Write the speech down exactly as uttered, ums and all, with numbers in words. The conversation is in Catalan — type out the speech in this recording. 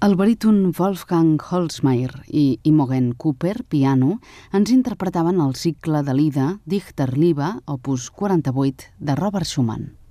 El baríton Wolfgang Holzmeier i Imogen Cooper, piano, ens interpretaven el cicle de l'Ida Dichterliebe, opus quaranta-vuit, de Robert Schumann.